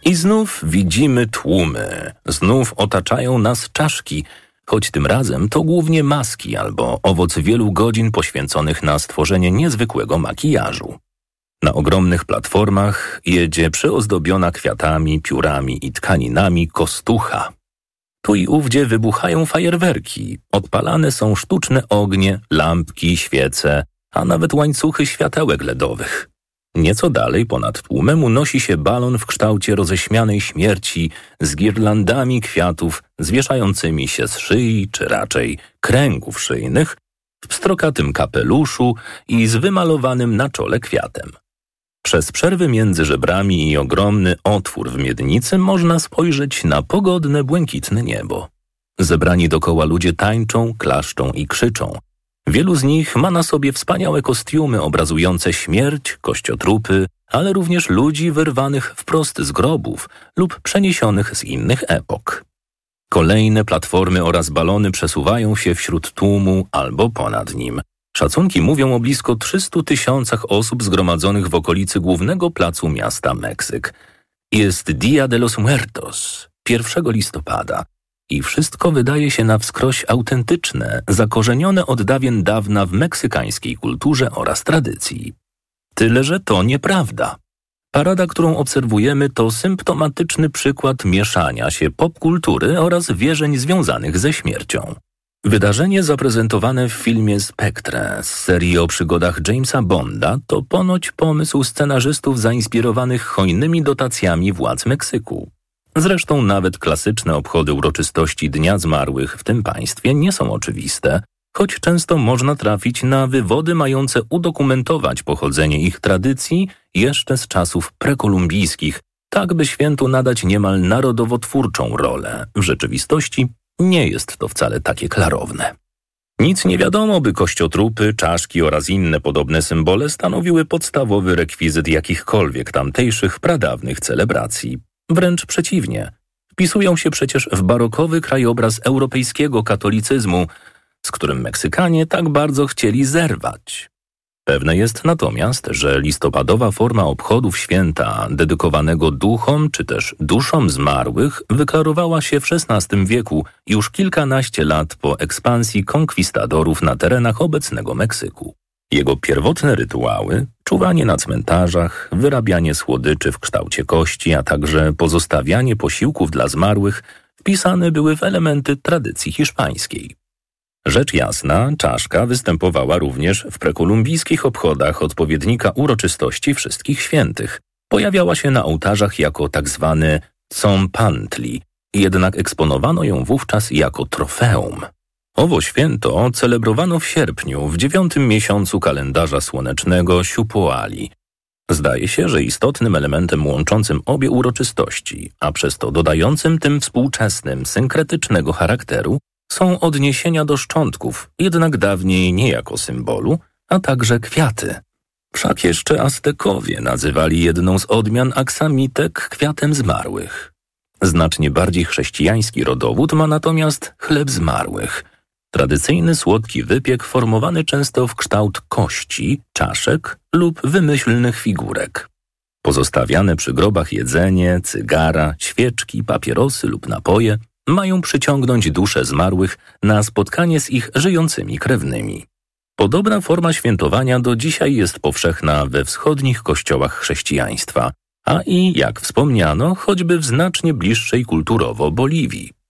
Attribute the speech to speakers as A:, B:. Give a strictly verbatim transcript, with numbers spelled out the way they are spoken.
A: I znów widzimy tłumy, znów otaczają nas czaszki, choć tym razem to głównie maski albo owoc wielu godzin poświęconych na stworzenie niezwykłego makijażu. Na ogromnych platformach jedzie przyozdobiona kwiatami, piórami i tkaninami kostucha. Tu i ówdzie wybuchają fajerwerki, odpalane są sztuczne ognie, lampki, świece, a nawet łańcuchy światełek ledowych. Nieco dalej ponad tłumem unosi się balon w kształcie roześmianej śmierci z girlandami kwiatów zwieszającymi się z szyi, czy raczej kręgów szyjnych, w pstrokatym kapeluszu i z wymalowanym na czole kwiatem. Przez przerwy między żebrami i ogromny otwór w miednicy można spojrzeć na pogodne, błękitne niebo. Zebrani dokoła ludzie tańczą, klaszczą i krzyczą. Wielu z nich ma na sobie wspaniałe kostiumy obrazujące śmierć, kościotrupy, ale również ludzi wyrwanych wprost z grobów lub przeniesionych z innych epok. Kolejne platformy oraz balony przesuwają się wśród tłumu albo ponad nim. Szacunki mówią o blisko trzystu tysiącach osób zgromadzonych w okolicy głównego placu miasta Meksyk. Jest Dia de los Muertos, pierwszego listopada. I wszystko wydaje się na wskroś autentyczne, zakorzenione od dawien dawna w meksykańskiej kulturze oraz tradycji. Tyle, że to nieprawda. Parada, którą obserwujemy, to symptomatyczny przykład mieszania się popkultury oraz wierzeń związanych ze śmiercią. Wydarzenie zaprezentowane w filmie Spectre z serii o przygodach Jamesa Bonda to ponoć pomysł scenarzystów zainspirowanych hojnymi dotacjami władz Meksyku. Zresztą nawet klasyczne obchody uroczystości Dnia Zmarłych w tym państwie nie są oczywiste, choć często można trafić na wywody mające udokumentować pochodzenie ich tradycji jeszcze z czasów prekolumbijskich, tak by świętu nadać niemal narodowotwórczą rolę. W rzeczywistości nie jest to wcale takie klarowne. Nic nie wiadomo, by kościotrupy, czaszki oraz inne podobne symbole stanowiły podstawowy rekwizyt jakichkolwiek tamtejszych pradawnych celebracji. Wręcz przeciwnie, wpisują się przecież w barokowy krajobraz europejskiego katolicyzmu, z którym Meksykanie tak bardzo chcieli zerwać. Pewne jest natomiast, że listopadowa forma obchodów święta dedykowanego duchom czy też duszom zmarłych wyklarowała się w szesnastym wieku, już kilkanaście lat po ekspansji konkwistadorów na terenach obecnego Meksyku. Jego pierwotne rytuały, czuwanie na cmentarzach, wyrabianie słodyczy w kształcie kości, a także pozostawianie posiłków dla zmarłych wpisane były w elementy tradycji hiszpańskiej. Rzecz jasna, czaszka występowała również w prekolumbijskich obchodach odpowiednika uroczystości Wszystkich Świętych. Pojawiała się na ołtarzach jako tak zwany tzompantli, jednak eksponowano ją wówczas jako trofeum. Owo święto celebrowano w sierpniu, w dziewiątym miesiącu kalendarza słonecznego Siupoali. Zdaje się, że istotnym elementem łączącym obie uroczystości, a przez to dodającym tym współczesnym, synkretycznego charakteru, są odniesienia do szczątków, jednak dawniej nie jako symbolu, a także kwiaty. Wszak jeszcze Aztekowie nazywali jedną z odmian aksamitek kwiatem zmarłych. Znacznie bardziej chrześcijański rodowód ma natomiast chleb zmarłych. Tradycyjny słodki wypiek formowany często w kształt kości, czaszek lub wymyślnych figurek. Pozostawiane przy grobach jedzenie, cygara, świeczki, papierosy lub napoje mają przyciągnąć dusze zmarłych na spotkanie z ich żyjącymi krewnymi. Podobna forma świętowania do dzisiaj jest powszechna we wschodnich kościołach chrześcijaństwa, a i, jak wspomniano, choćby w znacznie bliższej kulturowo Boliwii.